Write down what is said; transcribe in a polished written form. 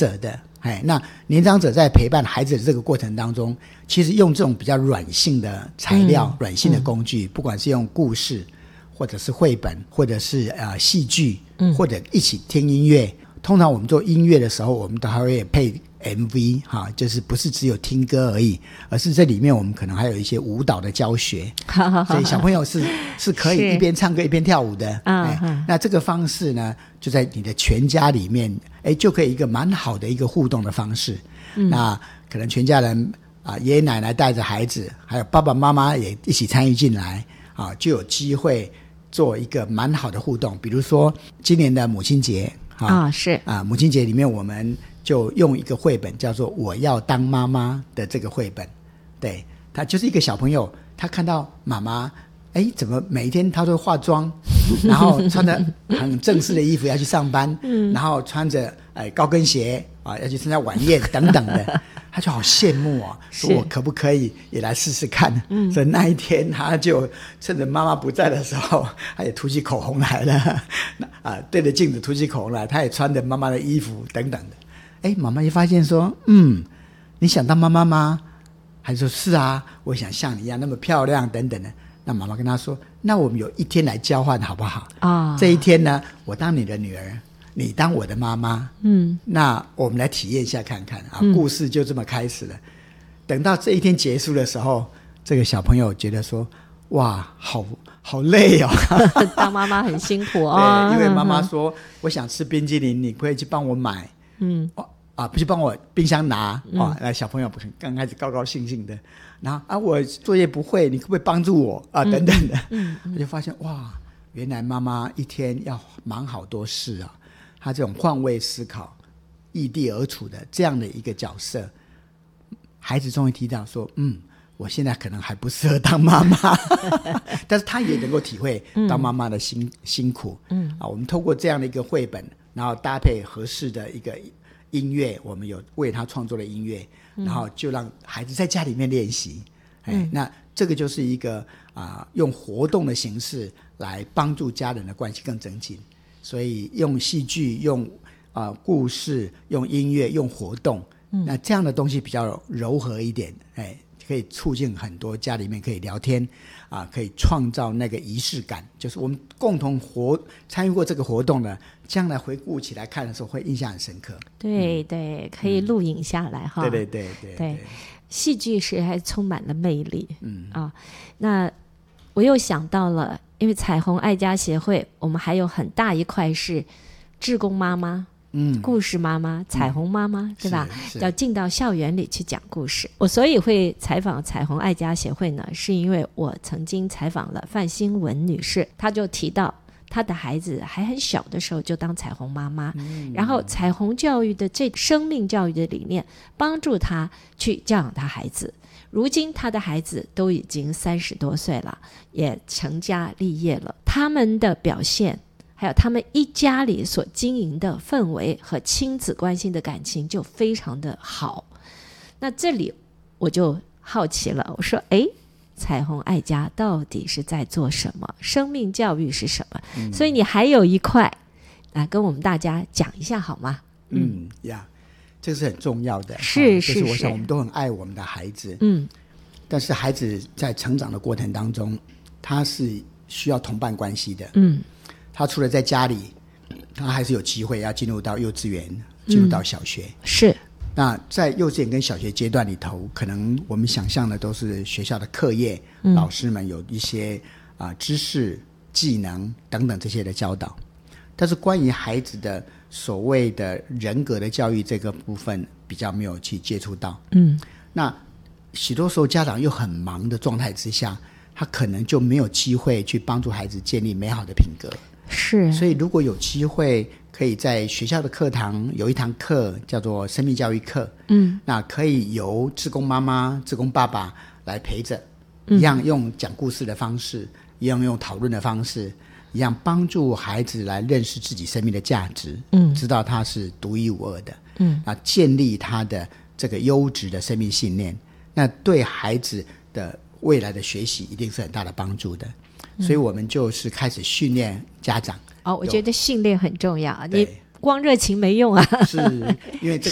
者的。那年长者在陪伴孩子的这个过程当中，其实用这种比较软性的材料、软性的工具，不管是用故事或者是绘本或者是戏剧，或者一起听音乐。通常我们做音乐的时候，我们都还会配 MV 就是不是只有听歌而已，而是这里面我们可能还有一些舞蹈的教学，所以小朋友是可以一边唱歌一边跳舞的。那这个方式呢，就在你的全家里面，就可以一个蛮好的一个互动的方式。那可能全家人爷爷奶奶带着孩子，还有爸爸妈妈也一起参与进来，就有机会做一个蛮好的互动。比如说今年的母亲节是母亲节里面我们就用一个绘本叫做我要当妈妈的这个绘本。对，他就是一个小朋友，他看到妈妈怎么每一天他都化妆然后穿着很正式的衣服要去上班然后穿着高跟鞋要去参加晚宴等等的他就好羡慕说我可不可以也来试试看。所以那一天他就趁着妈妈不在的时候，他也涂起口红来了对着镜子涂起口红来，他也穿着妈妈的衣服等等的。妈妈就发现说你想当妈妈吗？还说是啊，我想像你一样那么漂亮等等的。那妈妈跟他说，那我们有一天来交换好不好？这一天呢，我当你的女儿，你当我的妈妈。那我们来体验一下看看故事就这么开始了。等到这一天结束的时候，这个小朋友觉得说，哇，好累当妈妈很辛苦对，因为妈妈说我想吃冰淇淋，你可以去帮我买。不去帮我冰箱拿那小朋友刚开始高高兴兴的，然后我作业不会，你可不可以帮助我等等的。我就发现哇，原来妈妈一天要忙好多事她这种换位思考、异地而处的这样的一个角色，孩子终于提到说我现在可能还不适合当妈妈但是他也能够体会当妈妈的辛苦。我们透过这样的一个绘本，然后搭配合适的一个音乐，我们有为他创作的音乐，然后就让孩子在家里面练习。那这个就是一个用活动的形式来帮助家人的关系更增进。所以用戏剧、用故事、用音乐、用活动，那这样的东西比较柔和一点，可以促进很多家里面可以聊天可以创造那个仪式感，就是我们共同参与过这个活动呢，将来回顾起来看的时候会印象很深刻。 对对，可以录影下来对，戏剧是还充满了魅力。那我又想到了，因为彩虹爱家协会我们还有很大一块是志工妈妈，故事妈妈、彩虹妈妈，对吧？要进到校园里去讲故事。我所以会采访彩虹爱家协会呢，是因为我曾经采访了范新文女士，她就提到她的孩子还很小的时候就当彩虹妈妈，然后彩虹教育的这生命教育的理念帮助她去教养她孩子。如今她的孩子都已经30多岁了，也成家立业了，他们的表现还有他们一家里所经营的氛围和亲子关系的感情就非常的好。那这里我就好奇了，我说彩虹爱家到底是在做什么？生命教育是什么？所以你还有一块来跟我们大家讲一下好吗？ 这是很重要的。 就是我想我们都很爱我们的孩子，但是孩子在成长的过程当中，他是需要同伴关系的。他除了在家里，他还是有机会要进入到幼稚园，进入到小学。 是。 那在幼稚园跟小学阶段里头，可能我们想象的都是学校的课业，老师们有一些知识、技能等等这些的教导。但是关于孩子的所谓的人格的教育这个部分，比较没有去接触到。那许多时候家长又很忙的状态之下，他可能就没有机会去帮助孩子建立美好的品格。 是。 所以如果有机会可以在学校的课堂有一堂课叫做生命教育课，那可以由志工妈妈、志工爸爸来陪着，一样用讲故事的方式，一样用讨论的方式，一样帮助孩子来认识自己生命的价值，知道他是独一无二的，建立他的这个优质的生命信念，那对孩子的未来的学习一定是很大的帮助的。所以我们就是开始训练家长。 我觉得训练很重要，你光热情没用啊。 是因为这